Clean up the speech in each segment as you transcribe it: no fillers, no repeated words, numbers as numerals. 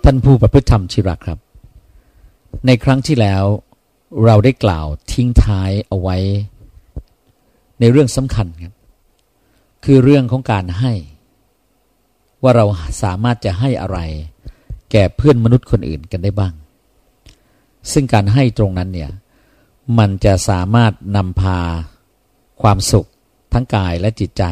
านผู้ประพฤติธรรมที่รักครับในครั้งที่แล้วเราได้กล่าวทิ้งท้ายเอาไว้ในเรื่องสำคัญครับคือเรื่องของการให้ว่าเราสามารถจะให้อะไรแก่เพื่อนมนุษย์คนอื่นกันได้บ้างซึ่งการให้ตรงนั้นเนี่ยมันจะสามารถนำพาความสุขทั้งกายและจิตใจ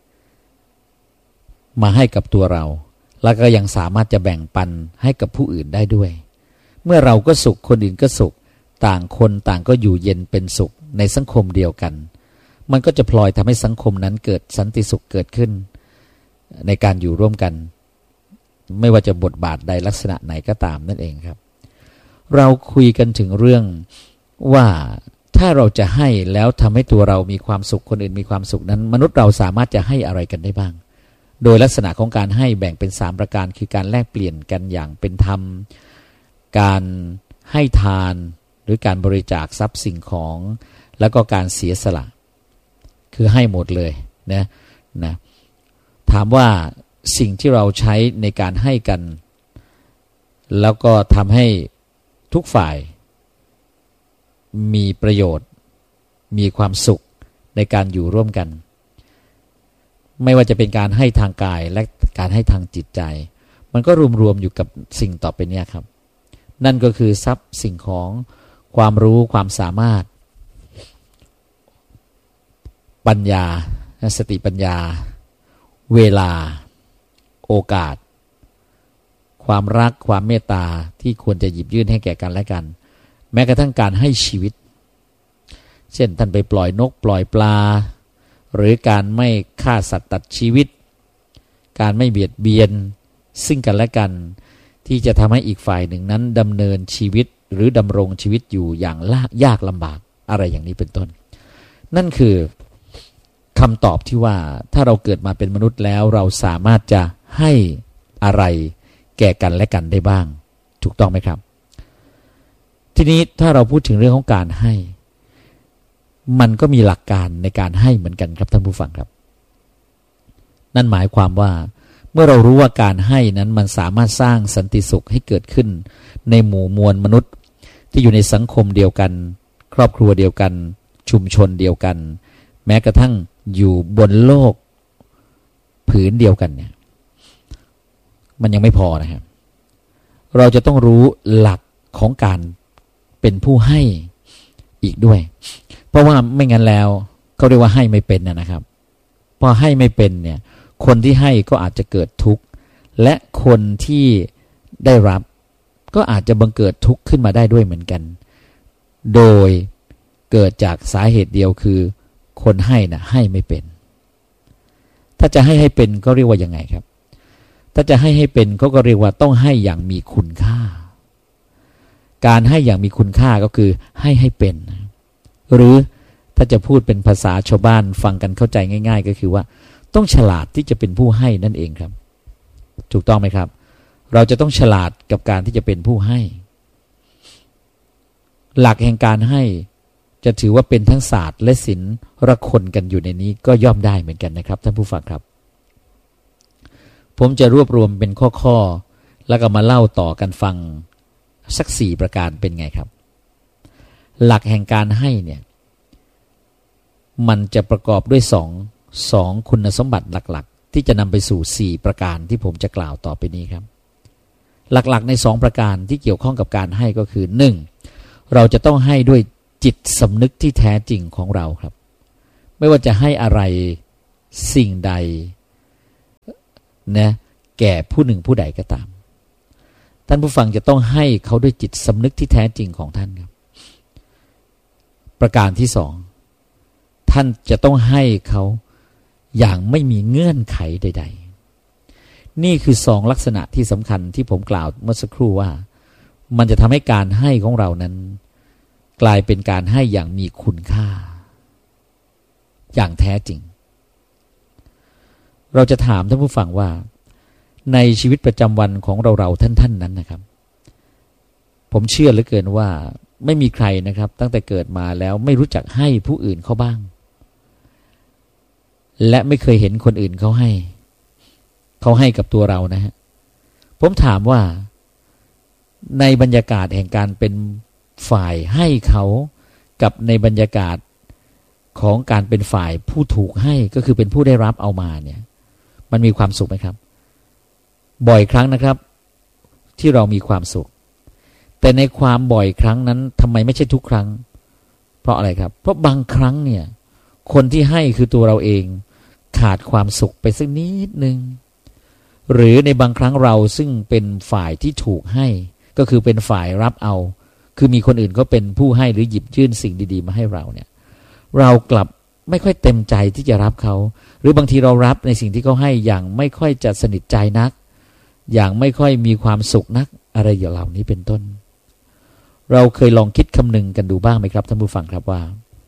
มาให้กับตัวเราแล้วก็ยังสามารถจะแบ่งปันให้กับผู้อื่นได้ด้วยเมื่อเราก็สุขคนอื่นก็สุขต่างคนต่างก็อยู่เย็นเป็นสุขในสังคมเดียวกันมันก็จะพลอยทำให้สังคมนั้นเกิดสันติสุขเกิดขึ้นในการอยู่ร่วมกันไม่ว่าจะบทบาทใดลักษณะไหนก็ตามนั่นเองครับเราคุยกันถึงเรื่องว่าถ้าเราจะให้แล้วทำให้ตัวเรามีความสุขคนอื่นมีความสุขนั้นมนุษย์เราสามารถจะให้อะไรกันได้บ้างโดยลักษณะของการให้แบ่งเป็น3ประการคือการแลกเปลี่ยนกันอย่างเป็นธรรมการให้ทานหรือการบริจาคทรัพย์สิ่งของแล้วก็การเสียสละคือให้หมดเลยนะถามว่าสิ่งที่เราใช้ในการให้กันแล้วก็ทำให้ทุกฝ่ายมีประโยชน์มีความสุขในการอยู่ร่วมกันไม่ว่าจะเป็นการให้ทางกายและการให้ทางจิตใจมันก็รวมๆอยู่กับสิ่งต่อไปนี้ครับนั่นก็คือทรัพย์สิ่งของความรู้ความสามารถปัญญาสติปัญญาเวลาโอกาสความรักความเมตตาที่ควรจะหยิบยื่นให้แก่กันและกันแม้กระทั่งการให้ชีวิตเช่นท่านไปปล่อยนกปล่อยปลาหรือการไม่ฆ่าสัตว์ตัดชีวิตการไม่เบียดเบียนซึ่งกันและกันที่จะทำให้อีกฝ่ายหนึ่งนั้นดำเนินชีวิตหรือดำรงชีวิตอยู่อย่างยากลำบากอะไรอย่างนี้เป็นต้นนั่นคือคำตอบที่ว่าถ้าเราเกิดมาเป็นมนุษย์แล้วเราสามารถจะให้อะไรแก่กันและกันได้บ้างถูกต้องไหมครับทีนี้ถ้าเราพูดถึงเรื่องของการให้มันก็มีหลักการในการให้เหมือนกันครับท่านผู้ฟังครับนั่นหมายความว่าเมื่อเรารู้ว่าการให้นั้นมันสามารถสร้างสันติสุขให้เกิดขึ้นในหมู่มวลมนุษย์ที่อยู่ในสังคมเดียวกันครอบครัวเดียวกันชุมชนเดียวกันแม้กระทั่งอยู่บนโลกผืนเดียวกันเนี่ยมันยังไม่พอนะครับเราจะต้องรู้หลักของการเป็นผู้ให้อีกด้วยเพราะว่าไม่งั้นแล้วเขาเรียกว่าให้ไม่เป็นนะครับพอให้ไม่เป็นเนี่ยคนที่ให้ก็อาจจะเกิดทุกข์และคนที่ได้รับก็อาจจะบังเกิดทุกข์ขึ้นมาได้ด้วยเหมือนกันโดยเกิดจากสาเหตุเดียวคือคนให้นะให้ไม่เป็นถ้าจะให้เป็นก็เรียกว่ายังไงครับถ้าจะให้เป็นเขาก็เรียกว่าต้องให้อย่างมีคุณค่าการให้อย่างมีคุณค่าก็คือให้เป็นหรือถ้าจะพูดเป็นภาษาชาวบ้านฟังกันเข้าใจง่ายๆก็คือว่าต้องฉลาดที่จะเป็นผู้ให้นั่นเองครับถูกต้องไหมครับเราจะต้องฉลาดกับการที่จะเป็นผู้ให้หลักแห่งการให้จะถือว่าเป็นทั้งศาสตร์และศิลป์ระคนกันอยู่ในนี้ก็ย่อมได้เหมือนกันนะครับท่านผู้ฟังครับผมจะรวบรวมเป็นข้อๆแล้วก็มาเล่าต่อกันฟังสัก4ประการเป็นไงครับหลักแห่งการให้เนี่ยมันจะประกอบด้วยสองคุณสมบัติหลักๆที่จะนำไปสู่4ประการที่ผมจะกล่าวต่อไปนี้ครับหลักๆใน2ประการที่เกี่ยวข้องกับการให้ก็คือ 1. เราจะต้องให้ด้วยจิตสำนึกที่แท้จริงของเราครับไม่ว่าจะให้อะไรสิ่งใดนะแก่ผู้หนึ่งผู้ใดก็ตามท่านผู้ฟังจะต้องให้เขาด้วยจิตสำนึกที่แท้จริงของท่านครับประการที่2ท่านจะต้องให้เขาอย่างไม่มีเงื่อนไขใดๆนี่คือ2ลักษณะที่สำคัญที่ผมกล่าวเมื่อสักครู่ว่ามันจะทำให้การให้ของเรานั้นกลายเป็นการให้อย่างมีคุณค่าอย่างแท้จริงเราจะถามท่านผู้ฟังว่าในชีวิตประจำวันของเราท่านนั้นนะครับผมเชื่อเหลือเกินว่าไม่มีใครนะครับตั้งแต่เกิดมาแล้วไม่รู้จักให้ผู้อื่นเขาบ้างและไม่เคยเห็นคนอื่นเขาให้กับตัวเรานะฮะผมถามว่าในบรรยากาศแห่งการเป็นฝ่ายให้เขากับในบรรยากาศของการเป็นฝ่ายผู้ถูกให้ก็คือเป็นผู้ได้รับเอามาเนี่ยมันมีความสุขไหมครับบ่อยครั้งนะครับที่เรามีความสุขแต่ในความบ่อยครั้งนั้นทำไมไม่ใช่ทุกครั้งเพราะอะไรครับเพราะบางครั้งเนี่ยคนที่ให้คือตัวเราเองขาดความสุขไปสักนิดนึงหรือในบางครั้งเราซึ่งเป็นฝ่ายที่ถูกให้ก็คือเป็นฝ่ายรับเอาคือมีคนอื่นก็เป็นผู้ให้หรือหยิบยื่นสิ่งดีๆมาให้เราเนี่ยเรากลับไม่ค่อยเต็มใจที่จะรับเขาหรือบางทีเรารับในสิ่งที่เขาให้อย่างไม่ค่อยจะสนิทใจนักอย่างไม่ค่อยมีความสุขนักอะไรอย่างเหล่านี้เป็นต้นเราเคยลองคิดคำนึงกันดูบ้างไหมครับท่านผู้ฟังครับว่า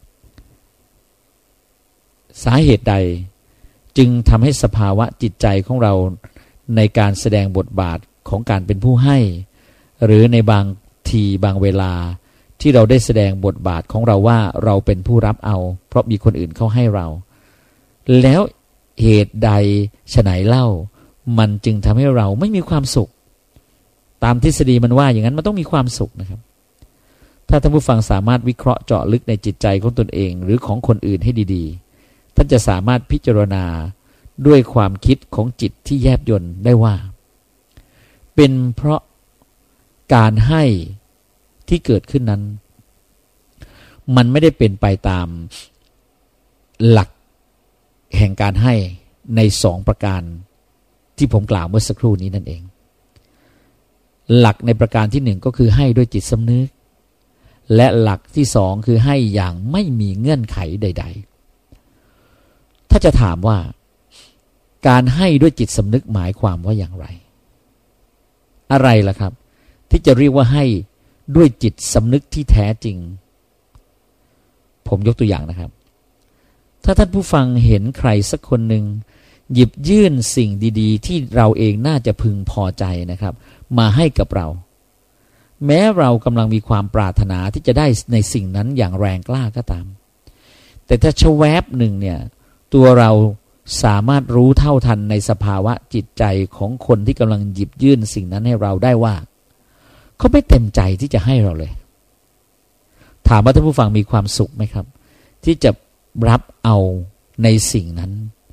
สาเหตุใดจึงทำให้สภาวะจิตใจของเราในการแสดงบทบาทของการเป็นผู้ให้หรือในบางทีบางเวลาที่เราได้แสดงบทบาทของเราว่าเราเป็นผู้รับเอาเพราะมีคนอื่นเขาให้เราแล้วเหตุใดไฉนเล่ามันจึงทำให้เราไม่มีความสุขตามทฤษฎีมันว่าอย่างนั้นมันต้องมีความสุขนะครับถ้าท่านผู้ฟังสามารถวิเคราะห์เจาะลึกในจิตใจของตนเองหรือของคนอื่นให้ดีๆท่านจะสามารถพิจารณาด้วยความคิดของจิตที่แยบยลได้ว่าเป็นเพราะการให้ที่เกิดขึ้นนั้นมันไม่ได้เป็นไปตามหลักแห่งการให้ใน2ประการที่ผมกล่าวเมื่อสักครู่นี้นั่นเองหลักในประการที่1ก็คือให้ด้วยจิตสำนึกและหลักที่2คือให้อย่างไม่มีเงื่อนไขใดๆถ้าจะถามว่าการให้ด้วยจิตสำนึกหมายความว่าอย่างไรอะไรล่ะครับที่จะเรียกว่าให้ด้วยจิตสำนึกที่แท้จริงผมยกตัวอย่างนะครับถ้าท่านผู้ฟังเห็นใครสักคนหนึ่งหยิบยื่นสิ่งดีๆที่เราเองน่าจะพึงพอใจนะครับมาให้กับเราแม้เรากำลังมีความปรารถนาที่จะได้ในสิ่งนั้นอย่างแรงกล้าก็ตามแต่ถ้าชะแวบหนึ่งเนี่ยตัวเราสามารถรู้เท่าทันในสภาวะจิตใจของคนที่กำลังหยิบยื่นสิ่งนั้นให้เราได้ว่าเขาไม่เต็มใจที่จะให้เราเลยถามว่าท่านผู้ฟังมีความสุขไหมครับที่จะรับเอาในสิ่งนั้น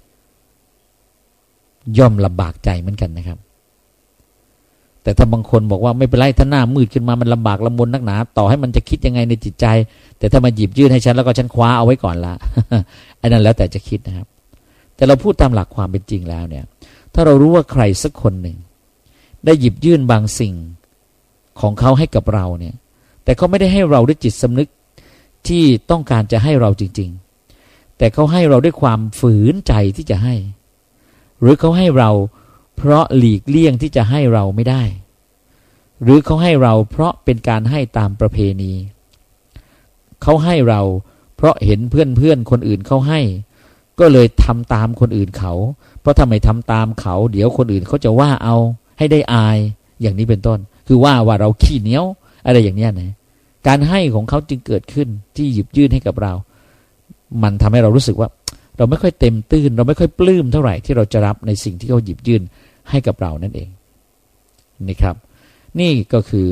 ย่อมลำบากใจเหมือนกันนะครับแต่ถ้าบางคนบอกว่าไม่เป็นไรถ้าหน้ามืดขึ้นมามันลำบากลำบนนักหนาต่อให้มันจะคิดยังไงในจิตใจแต่ถ้ามาหยิบยื่นให้ฉันแล้วก็ฉันคว้าเอาไว้ก่อนละ ไอ้นั่นแล้วแต่จะคิดนะครับแต่เราพูดตามหลักความเป็นจริงแล้วเนี่ยถ้าเรารู้ว่าใครสักคนหนึ่งได้หยิบยื่นบางสิ่งของเขาให้กับเราเนี่ยแต่เขาไม่ได้ให้เราด้วยจิตสำนึกที่ต้องการจะให้เราจริงๆแต่เขาให้เราด้วยความฝืนใจที่จะให้หรือเขาให้เราเพราะหลีกเลี่ยงที่จะให้เราไม่ได้หรือเขาให้เราเพราะเป็นการให้ตามประเพณีเขาให้เราเพราะเห็นเพื่อนคนอื่นเขาให้ก็เลยทำตามคนอื่นเขาเพราะทำไมทำตามเขาเดี๋ยวคนอื่นเขาจะว่าเอาให้ได้อายอย่างนี้เป็นต้นคือว่าเราขี้เหนียวอะไรอย่างนี้นะการให้ของเขาจึงเกิดขึ้นที่หยิบยื่นให้กับเรามันทำให้เรารู้สึกว่าเราไม่ค่อยเต็มตื้นเราไม่ค่อยปลื้มเท่าไหร่ที่เราจะรับในสิ่งที่เขาหยิบยื่นให้กับเรานั่นเองนี่ครับนี่ก็คือ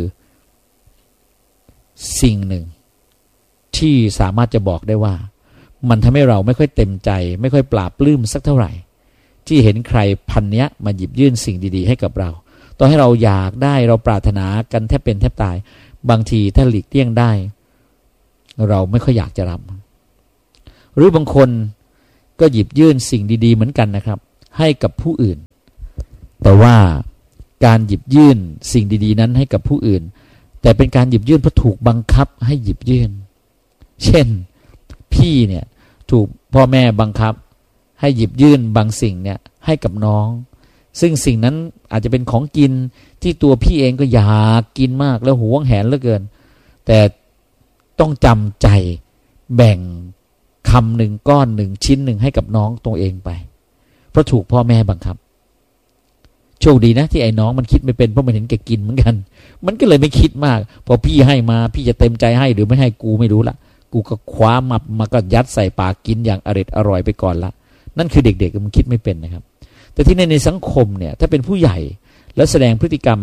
สิ่งหนึ่งที่สามารถจะบอกได้ว่ามันทำให้เราไม่ค่อยเต็มใจไม่ค่อยปลาบปลื้มสักเท่าไหร่ที่เห็นใครพันเนี้ยมาหยิบยื่นสิ่งดีๆให้กับเราต่อให้เราอยากได้เราปรารถนากันแทบเป็นแทบตายบางทีถ้าหลีกเลี่ยงได้เราไม่ค่อยอยากจะรับหรือบางคนก็หยิบยื่นสิ่งดีๆเหมือนกันนะครับให้กับผู้อื่นแต่ว่าการหยิบยื่นสิ่งดีๆนั้นให้กับผู้อื่นแต่เป็นการหยิบยื่นเพราะถูกบังคับให้หยิบยื่นเช่นพี่เนี่ยถูกพ่อแม่บังคับให้หยิบยื่นบางสิ่งเนี่ยให้กับน้องซึ่งสิ่งนั้นอาจจะเป็นของกินที่ตัวพี่เองก็อยากกินมากแล้วหวงแหนเหลือเกินแต่ต้องจำใจแบ่งคำหนึ่งก้อนหนึ่งชิ้นหนึ่งให้กับน้องตัวเองไปเพราะถูกพ่อแม่บังคับโชคดีนะที่ไอ้น้องมันคิดไม่เป็นเพราะมันเห็นแกกินเหมือนกันมันก็เลยไม่คิดมากพอพี่ให้มาพี่จะเต็มใจให้หรือไม่ให้กูไม่รู้ละกูก็คว้ามาก็ยัดใส่ปากกินอย่างอร่อยไปก่อนละนั่นคือเด็กๆมันคิดไม่เป็นนะครับแต่ที่ในสังคมเนี่ยถ้าเป็นผู้ใหญ่แล้วแสดงพฤติกรรม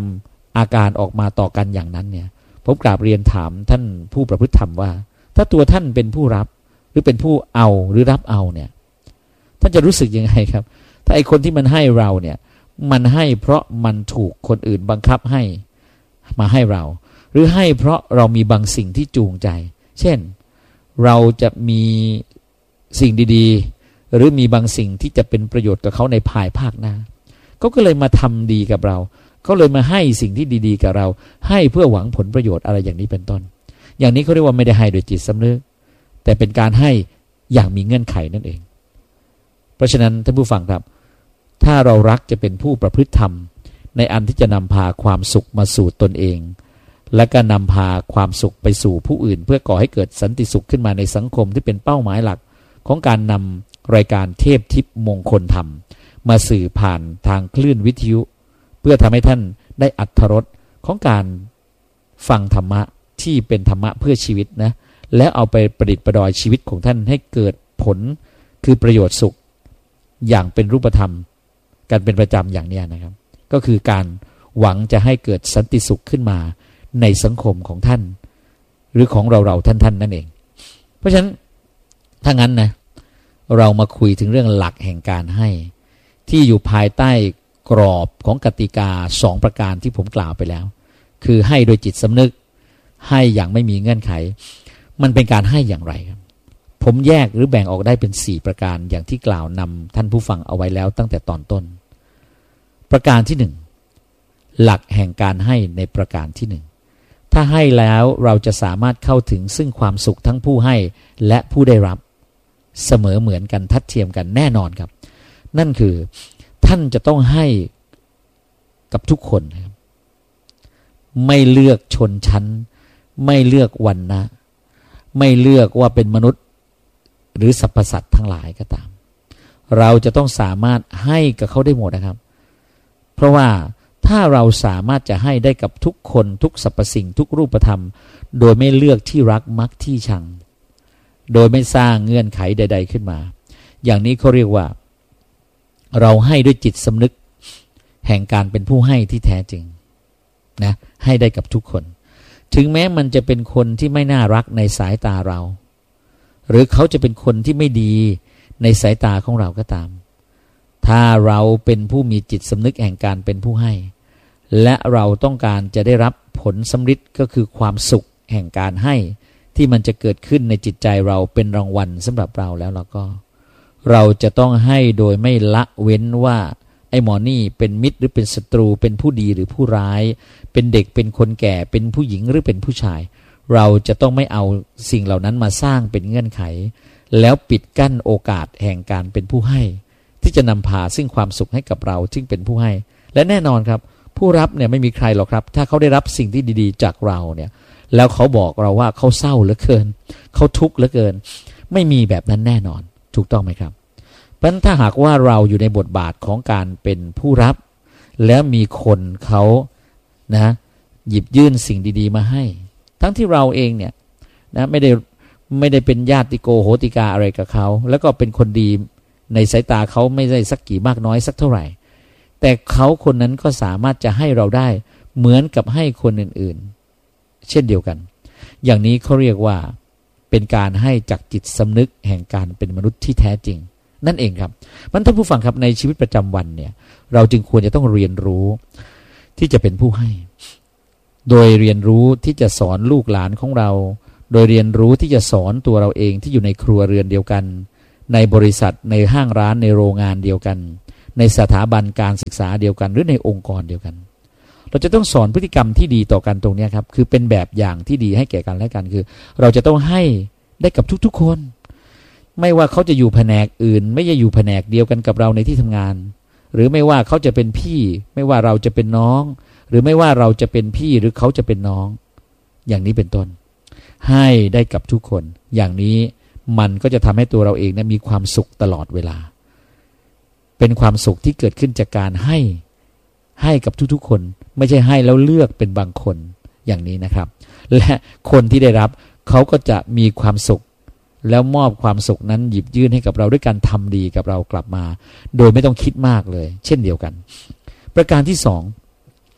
อาการออกมาต่อกันอย่างนั้นเนี่ยผมกราบเรียนถามท่านผู้ประพฤติธรรมว่าถ้าตัวท่านเป็นผู้รับหรือเป็นผู้เอาหรือรับเอาเนี่ยท่านจะรู้สึกยังไงครับถ้าไอ้คนที่มันให้เราเนี่ยมันให้เพราะมันถูกคนอื่นบังคับให้มาให้เราหรือให้เพราะเรามีบางสิ่งที่จูงใจเช่นเราจะมีสิ่งดีๆหรือมีบางสิ่งที่จะเป็นประโยชน์กับเขาในภายภาคหน้าก็เลยมาทำดีกับเราเขาเลยมาให้สิ่งที่ดีๆกับเราให้เพื่อหวังผลประโยชน์อะไรอย่างนี้เป็นต้นอย่างนี้เขาเรียกว่าไม่ได้ให้โดยจิตสำนึกแต่เป็นการให้อย่างมีเงื่อนไขนั่นเองเพราะฉะนั้นท่านผู้ฟังครับถ้าเรารักจะเป็นผู้ประพฤติธรรมในอันที่จะนำพาความสุขมาสู่ตนเองและก็นำพาความสุขไปสู่ผู้อื่นเพื่อก่อให้เกิดสันติสุขขึ้นมาในสังคมที่เป็นเป้าหมายหลักของการนำรายการเทพทิพย์มงคลธรรมมาสื่อผ่านทางคลื่นวิทยุเพื่อทำให้ท่านได้อรรถรสของการฟังธรรมะที่เป็นธรรมะเพื่อชีวิตนะแล้วเอาไปประดิษฐ์ประดอยชีวิตของท่านให้เกิดผลคือประโยชน์สุขอย่างเป็นรูปธรรมการเป็นประจำอย่างนี้นะครับก็คือการหวังจะให้เกิดสันติสุขขึ้นมาในสังคมของท่านหรือของเราท่านนั่นเองเพราะฉะนั้นถ้างั้นนะเรามาคุยถึงเรื่องหลักแห่งการให้ที่อยู่ภายใต้กรอบของกติกา2ประการที่ผมกล่าวไปแล้วคือให้โดยจิตสำนึกให้อย่างไม่มีเงื่อนไขมันเป็นการให้อย่างไรครับผมแยกหรือแบ่งออกได้เป็น4ประการอย่างที่กล่าวนำท่านผู้ฟังเอาไว้แล้วตั้งแต่ตอนต้นประการที่1หลักแห่งการให้ในประการที่1ถ้าให้แล้วเราจะสามารถเข้าถึงซึ่งความสุขทั้งผู้ให้และผู้ได้รับเสมอเหมือนกันทัดเทียมกันแน่นอนครับนั่นคือท่านจะต้องให้กับทุกคนนะครับไม่เลือกชนชั้นไม่เลือกวรรณะไม่เลือกว่าเป็นมนุษย์หรือสรรพสัตว์ทั้งหลายก็ตามเราจะต้องสามารถให้กับเขาได้หมดนะครับเพราะว่าถ้าเราสามารถจะให้ได้กับทุกคนทุกสรรพสิ่งทุกรูปธรรมโดยไม่เลือกที่รักมักที่ชังโดยไม่สร้างเงื่อนไขใดๆขึ้นมาอย่างนี้เขาเรียกว่าเราให้ด้วยจิตสำนึกแห่งการเป็นผู้ให้ที่แท้จริงนะให้ได้กับทุกคนถึงแม้มันจะเป็นคนที่ไม่น่ารักในสายตาเราหรือเขาจะเป็นคนที่ไม่ดีในสายตาของเราก็ตามถ้าเราเป็นผู้มีจิตสำนึกแห่งการเป็นผู้ให้และเราต้องการจะได้รับผลสำฤทธิ์ก็คือความสุขแห่งการให้ที่มันจะเกิดขึ้นในจิตใจเราเป็นรางวัลสำหรับเราแล้วเราก็เราจะต้องให้โดยไม่ละเว้นว่าไอ้หมอนี่เป็นมิตรหรือเป็นศัตรูเป็นผู้ดีหรือผู้ร้ายเป็นเด็กเป็นคนแก่เป็นผู้หญิงหรือเป็นผู้ชายเราจะต้องไม่เอาสิ่งเหล่านั้นมาสร้างเป็นเงื่อนไขแล้วปิดกั้นโอกาสแห่งการเป็นผู้ให้ที่จะนำพาซึ่งความสุขให้กับเราซึ่งเป็นผู้ให้และแน่นอนครับผู้รับเนี่ยไม่มีใครหรอกครับถ้าเขาได้รับสิ่งที่ดีๆจากเราเนี่ยแล้วเขาบอกเราว่าเขาเศร้าเหลือเกินเขาทุกข์เหลือเกินไม่มีแบบนั้นแน่นอนถูกต้องไหมครับเพราะฉะนั้นถ้าหากว่าเราอยู่ในบทบาทของการเป็นผู้รับแล้วมีคนเขานะหยิบยื่นสิ่งดีๆมาให้ทั้งที่เราเองเนี่ยนะไม่ได้เป็นญาติโกโหติกาอะไรกับเขาแล้วก็เป็นคนดีในสายตาเขาไม่ได้สักกี่มากน้อยสักเท่าไหร่แต่เขาคนนั้นก็สามารถจะให้เราได้เหมือนกับให้คนอื่นๆเช่นเดียวกันอย่างนี้เขาเรียกว่าเป็นการให้จากจิตสำนึกแห่งการเป็นมนุษย์ที่แท้จริงนั่นเองครับท่านผู้ฟังครับในชีวิตประจำวันเนี่ยเราจึงควรจะต้องเรียนรู้ที่จะเป็นผู้ให้โดยเรียนรู้ที่จะสอนลูกหลานของเราโดยเรียนรู้ที่จะสอนตัวเราเองที่อยู่ในครัวเรือนเดียวกันในบริษัทในห้างร้านในโรงงานเดียวกันในสถาบันการศึกษาเดียวกันหรือในองค์กรเดียวกันเราจะต้องสอนพฤติกรรมที่ดีต่อกันตรงนี้ครับคือเป็นแบบอย่างที่ดีให้แก่กันและกันคือเราจะต้องให้ได้กับทุกๆคนไม่ว่าเขาจะอยู่แผนกอื่นไม่ใช่อยู่แผนกเดียวกันกับเราในที่ทำงานหรือไม่ว่าเขาจะเป็นพี่ไม่ว่าเราจะเป็นน้องหรือไม่ว่าเราจะเป็นพี่หรือเขาจะเป็นน้องอย่างนี้เป็นต้นให้ได้กับทุกคนอย่างนี้มันก็จะทำให้ตัวเราเองนะมีความสุขตลอดเวลาเป็นความสุขที่เกิดขึ้นจากการให้กับทุกๆคนไม่ใช่ให้แล้วเลือกเป็นบางคนอย่างนี้นะครับและคนที่ได้รับเขาก็จะมีความสุขแล้วมอบความสุขนั้นหยิบยื่นให้กับเราด้วยการทำดีกับเรากลับมาโดยไม่ต้องคิดมากเลยเช่นเดียวกันประการที่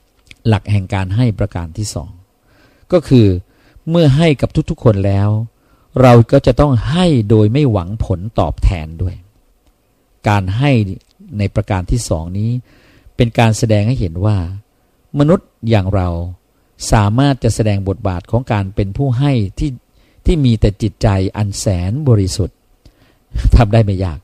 หลักแห่งการให้ประการที่สองก็คือเมื่อให้กับทุกๆคนแล้วเราก็จะต้องให้โดยไม่หวังผลตอบแทนด้วยการให้ในประการที่สองนี้เป็นการแสดงให้เห็นว่ามนุษย์อย่างเราสามารถจะแสดงบทบาทของการเป็นผู้ให้ที่มีแต่จิตใจอันแสนบริสุทธิ์ทำได้ไม่ยาก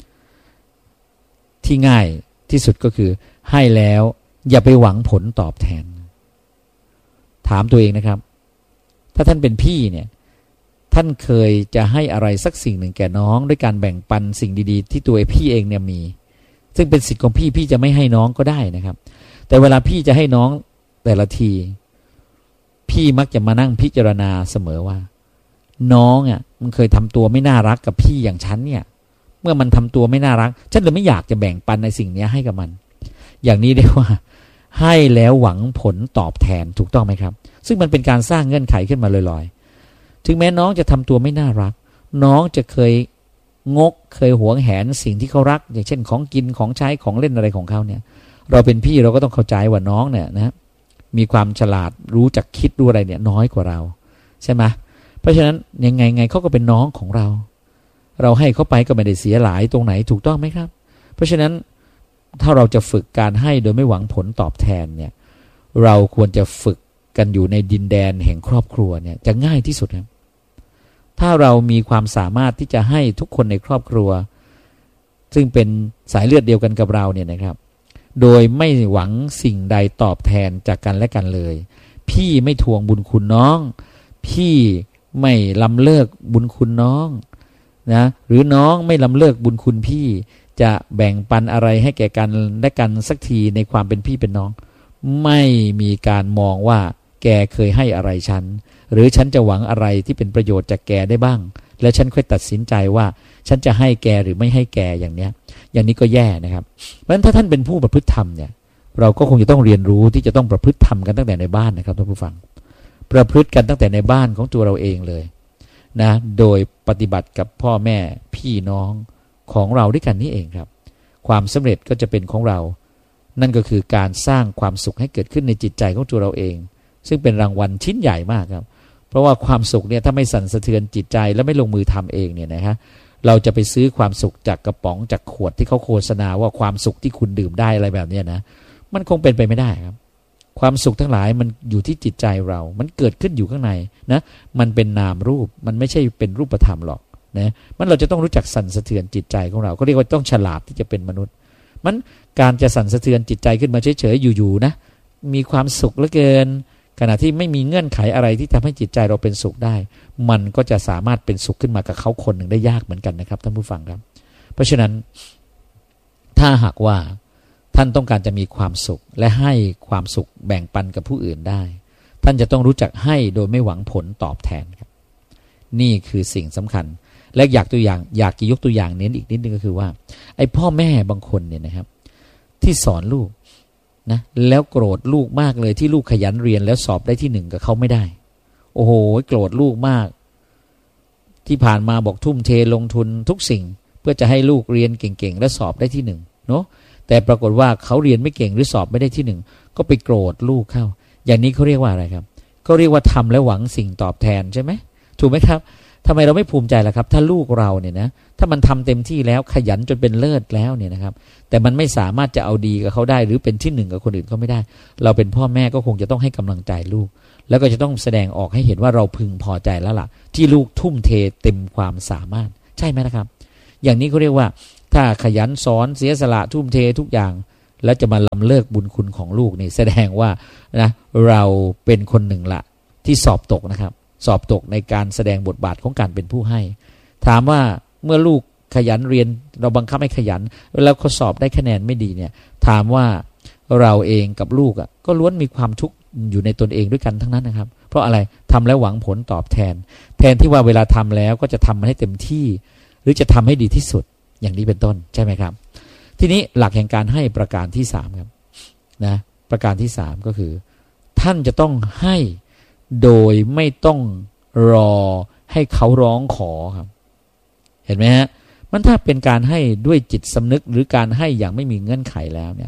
ที่ง่ายที่สุดก็คือให้แล้วอย่าไปหวังผลตอบแทนถามตัวเองนะครับถ้าท่านเป็นพี่เนี่ยท่านเคยจะให้อะไรสักสิ่งหนึ่งแก่น้องด้วยการแบ่งปันสิ่งดีๆที่ตัวพี่เองเนี่ยมีซึ่งเป็นสิทธิ์ของพี่จะไม่ให้น้องก็ได้นะครับแต่เวลาพี่จะให้น้องแต่ละทีพี่มักจะมานั่งพิจารณาเสมอว่าน้องอ่ะมันเคยทำตัวไม่น่ารักกับพี่อย่างฉันเนี่ยเมื่อมันทำตัวไม่น่ารักฉันเลยไม่อยากจะแบ่งปันในสิ่งนี้ให้กับมันอย่างนี้เรียกว่าให้แล้วหวังผลตอบแทนถูกต้องไหมครับซึ่งมันเป็นการสร้างเงื่อนไขขึ้นมาลอยๆถึงแม้น้องจะทำตัวไม่น่ารักน้องจะเคยงกเคยหวงแหนสิ่งที่เขารักอย่างเช่นของกินของใช้ของเล่นอะไรของเขาเนี่ยเราเป็นพี่เราก็ต้องเข้าใจว่าน้องเนี่ยนะมีความฉลาดรู้จักคิดรู้อะไรเนี่ยน้อยกว่าเราใช่ไหมเพราะฉะนั้นยังไงเขาก็เป็นน้องของเราเราให้เขาไปก็ไม่ได้เสียหลายตรงไหนถูกต้องไหมครับเพราะฉะนั้นถ้าเราจะฝึกการให้โดยไม่หวังผลตอบแทนเนี่ยเราควรจะฝึกกันอยู่ในดินแดนแห่งครอบครัวเนี่ยจะง่ายที่สุดครับถ้าเรามีความสามารถที่จะให้ทุกคนในครอบครัวซึ่งเป็นสายเลือดเดียวกันกับเราเนี่ยนะครับโดยไม่หวังสิ่งใดตอบแทนจากกันและกันเลยพี่ไม่ทวงบุญคุณน้องพี่ไม่ล้ำเลิกบุญคุณน้องนะหรือน้องไม่ล้ำเลิกบุญคุณพี่จะแบ่งปันอะไรให้แก่กันและกันสักทีในความเป็นพี่เป็นน้องไม่มีการมองว่าแกเคยให้อะไรฉันหรือฉันจะหวังอะไรที่เป็นประโยชน์จากแกได้บ้างแล้วฉันค่อยตัดสินใจว่าฉันจะให้แกหรือไม่ให้แกอย่างนี้ก็แย่นะครับเพราะฉะนั้นถ้าท่านเป็นผู้ประพฤติธรรมเนี่ยเราก็คงจะต้องเรียนรู้ที่จะต้องประพฤติธรรมกันตั้งแต่ในบ้านนะครับท่านผู้ฟังประพฤติกันตั้งแต่ในบ้านของตัวเราเองเลยนะโดยปฏิบัติกับพ่อแม่พี่น้องของเราด้วยกันนี่เองครับความสำเร็จก็จะเป็นของเรานั่นก็คือการสร้างความสุขให้เกิดขึ้นในจิตใจของตัวเราเองซึ่งเป็นรางวัลชิ้นใหญ่มากครับเพราะว่าความสุขเนี่ยถ้าไม่สั่นสะเทือนจิตใจและไม่ลงมือทำเองเนี่ยนะฮะเราจะไปซื้อความสุขจากกระป๋องจากขวดที่เขาโฆษณาว่าความสุขที่คุณดื่มได้อะไรแบบนี้นะมันคงเป็นไปไม่ได้ครับความสุขทั้งหลายมันอยู่ที่จิตใจเรามันเกิดขึ้นอยู่ข้างในนะมันเป็นนามรูปมันไม่ใช่เป็นรูปธรรมหรอกนะมันเราจะต้องรู้จักสั่นสะเทือนจิตใจของเราก็เรียกว่าต้องฉลาดที่จะเป็นมนุษย์มันการจะสั่นสะเทือนจิตใจขึ้นมาเฉยๆอยู่ๆนะมีความสุขเหลือเกินขณะที่ไม่มีเงื่อนไขอะไรที่ทำให้จิตใจเราเป็นสุขได้มันก็จะสามารถเป็นสุขขึ้นมากับเขาคนหนึ่งได้ยากเหมือนกันนะครับท่านผู้ฟังครับเพราะฉะนั้นถ้าหากว่าท่านต้องการจะมีความสุขและให้ความสุขแบ่งปันกับผู้อื่นได้ท่านจะต้องรู้จักให้โดยไม่หวังผลตอบแทนครับนี่คือสิ่งสำคัญและอยากจะยกตัวอย่างเน้นอีกนิดนึงก็คือว่าไอ้พ่อแม่บางคนเนี่ยนะครับที่สอนลูกนะแล้วโกรธลูกมากเลยที่ลูกขยันเรียนแล้วสอบได้ที่หนึ่งกับเขาไม่ได้โอ้โหโกรธลูกมากที่ผ่านมาบอกทุ่มเทลงทุนทุกสิ่งเพื่อจะให้ลูกเรียนเก่งๆและสอบได้ที่หนึ่งเนาะแต่ปรากฏว่าเขาเรียนไม่เก่งหรือสอบไม่ได้ที่หนึ่งก็ไปโกรธลูกเข้าอย่างนี้เขาเรียกว่าอะไรครับเขาเรียกว่าทำแล้วหวังสิ่งตอบแทนใช่ไหมถูกไหมครับทำไมเราไม่ภูมิใจล่ะครับถ้าลูกเราเนี่ยนะถ้ามันทำเต็มที่แล้วขยันจนเป็นเลิศแล้วเนี่ยนะครับแต่มันไม่สามารถจะเอาดีกับเขาได้หรือเป็นที่หนึ่งกับคนอื่นเขาไม่ได้เราเป็นพ่อแม่ก็คงจะต้องให้กำลังใจลูกแล้วก็จะต้องแสดงออกให้เห็นว่าเราพึงพอใจแล้วล่ะที่ลูกทุ่มเทเต็มความสามารถใช่ไหมนะครับอย่างนี้เขาเรียกว่าถ้าขยันสอนเสียสละทุ่มเททุกอย่างแล้วจะมาล้ำเลิกบุญคุณของลูกนี่แสดงว่านะเราเป็นคนหนึ่งละที่สอบตกนะครับสอบตกในการแสดงบทบาทของการเป็นผู้ให้ถามว่าเมื่อลูกขยันเรียนเราบังคับให้ขยันแล้วเขาสอบได้คะแนนไม่ดีเนี่ยถามว่าเราเองกับลูกก็ล้วนมีความทุกข์อยู่ในตนเองด้วยกันทั้งนั้นนะครับเพราะอะไรทำแล้วหวังผลตอบแทนที่ว่าเวลาทำแล้วก็จะทำมันให้เต็มที่หรือจะทำให้ดีที่สุดอย่างนี้เป็นต้นใช่ไหมครับทีนี้หลักแห่งการให้ประการที่สามครับนะประการที่สามก็คือท่านจะต้องให้โดยไม่ต้องรอให้เขาร้องขอครับเห็นไหมฮะมันถ้าเป็นการให้ด้วยจิตสำนึกหรือการให้อย่างไม่มีเงื่อนไขแล้วเนี่ย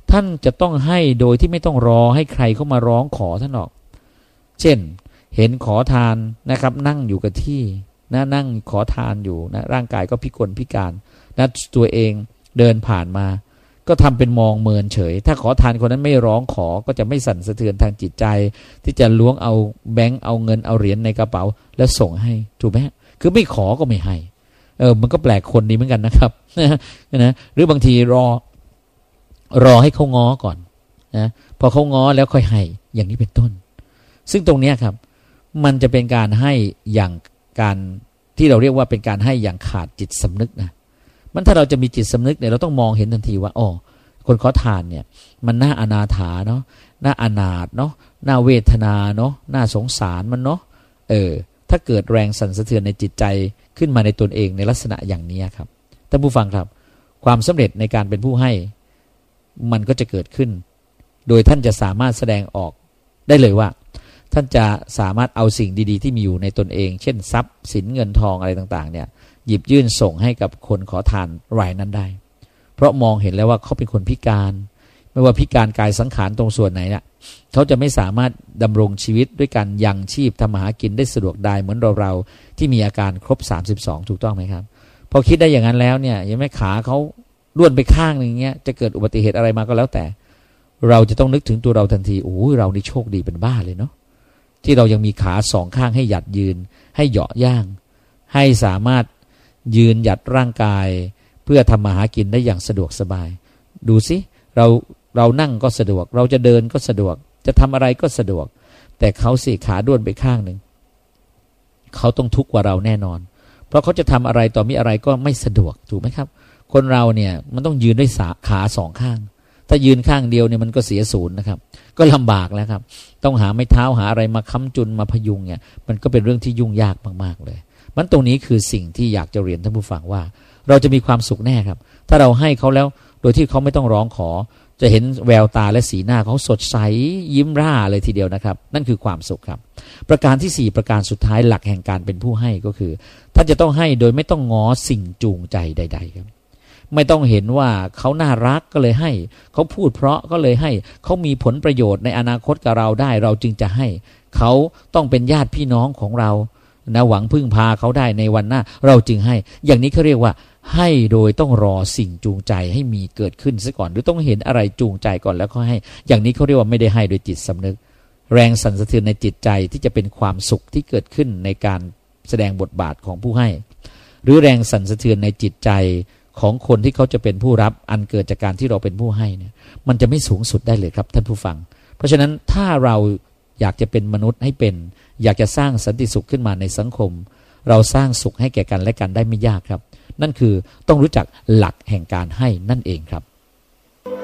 ท่านจะต้องให้โดยที่ไม่ต้องรอให้ใครเข้ามาร้องขอท่านหรอกเช่นเห็นขอทานนะครับนั่งอยู่กับที่นะนั่งขอทานอยู่นะร่างกายก็พิกลพิการนะตัวเองเดินผ่านมาก็ทำเป็นมองเมินเฉยถ้าขอทานคนนั้นไม่ร้องขอก็จะไม่สั่นสะเทือนทางจิตใจที่จะล้วงเอาแบงค์เอาเงินเอาเหรียญในกระเป๋าแล้วส่งให้ถูกไหมคือไม่ขอก็ไม่ให้มันก็แปลกคนดีเหมือนกันนะครับนะหรือบางทีรอให้เขาง้อก่อนนะพอเขาง้อแล้วค่อยให้อย่างนี้เป็นต้นซึ่งตรงนี้ครับมันจะเป็นการให้อย่างการที่เราเรียกว่าเป็นการให้อย่างขาดจิตสำนึกนะมันถ้าเราจะมีจิตสำนึกเนี่ยเราต้องมองเห็นทันทีว่าคนขอทานเนี่ยมันน่าอนาถาเนาะน่าอนาถเนาะน่าเวทนาเนาะน่าสงสารมันเนาะถ้าเกิดแรงสั่นสะเทือนในจิตใจขึ้นมาในตนเองในลักษณะอย่างนี้ครับท่านผู้ฟังครับความสำเร็จในการเป็นผู้ให้มันก็จะเกิดขึ้นโดยท่านจะสามารถแสดงออกได้เลยว่าท่านจะสามารถเอาสิ่งดีๆที่มีอยู่ในตนเองเช่นทรัพย์สินเงินทองอะไรต่างๆเนี่ยหยิบยื่นส่งให้กับคนขอทานรายนั้นได้เพราะมองเห็นแล้วว่าเขาเป็นคนพิการไม่ว่าพิการกายสังขารตรงส่วนไหนเนี่ยเขาจะไม่สามารถดำรงชีวิตด้วยการยังชีพทำมาหากินได้สะดวกได้เหมือนเราที่มีอาการครบ32ถูกต้องไหมครับพอคิดได้อย่างนั้นแล้วเนี่ยยังไม่ขาเขาด้วนไปข้างนึงเงี้ยจะเกิดอุบัติเหตุอะไรมาก็แล้วแต่เราจะต้องนึกถึงตัวเราทันทีโอ้เรานี่โชคดีเป็นบ้าเลยเนาะที่เรายังมีขาสองข้างให้หยัดยืนให้เหยาะย่างให้สามารถยืนหยัดร่างกายเพื่อทำมาหากินได้อย่างสะดวกสบายดูสิเรานั่งก็สะดวกเราจะเดินก็สะดวกจะทำอะไรก็สะดวกแต่เขาสี่ขาด้วนไปข้างหนึ่งเขาต้องทุกข์กว่าเราแน่นอนเพราะเขาจะทำอะไรต่อมีอะไรก็ไม่สะดวกถูกไหมครับคนเราเนี่ยมันต้องยืนด้วยขาสองข้างถ้ายืนข้างเดียวเนี่ยมันก็เสียศูนย์นะครับก็ลำบากแล้วครับต้องหาไม้เท้าหาอะไรมาค้ำจุนมาพยุงเนี่ยมันก็เป็นเรื่องที่ยุ่งยากมากๆเลยมันตรงนี้คือสิ่งที่อยากจะเรียนท่านผู้ฟังว่าเราจะมีความสุขแน่ครับถ้าเราให้เขาแล้วโดยที่เขาไม่ต้องร้องขอจะเห็นแววตาและสีหน้าเขาสดใสยิ้มร่าเลยทีเดียวนะครับนั่นคือความสุขครับประการที่4ประการสุดท้ายหลักแห่งการเป็นผู้ให้ก็คือท่านจะต้องให้โดยไม่ต้องง้อสิ่งจูงใจใดๆครับไม่ต้องเห็นว่าเขาน่ารักก็เลยให้เขาพูดเพราะก็เลยให้เขามีผลประโยชน์ในอนาคตกับเราได้เราจึงจะให้เขาต้องเป็นญาติพี่น้องของเรานะหวังพึ่งพาเขาได้ในวันหน้าเราจึงให้อย่างนี้เขาเรียกว่าให้โดยต้องรอสิ่งจูงใจให้มีเกิดขึ้นซะก่อนหรือต้องเห็นอะไรจูงใจก่อนแล้วก็ให้อย่างนี้เขาเรียกว่าไม่ได้ให้โดยจิตสำนึกแรงสั่นสะเทือนในจิตใจที่จะเป็นความสุขที่เกิดขึ้นในการแสดงบทบาทของผู้ให้หรือแรงสั่นสะเทือนในจิตใจของคนที่เขาจะเป็นผู้รับอันเกิดจากการที่เราเป็นผู้ให้เนี่ยมันจะไม่สูงสุดได้เลยครับท่านผู้ฟังเพราะฉะนั้นถ้าเราอยากจะเป็นมนุษย์ให้เป็นอยากจะสร้างสันติสุขขึ้นมาในสังคมเราสร้างสุขให้แก่กันและกันได้ไม่ยากครับนั่นคือต้องรู้จักหลักแห่งการให้นั่นเองครับ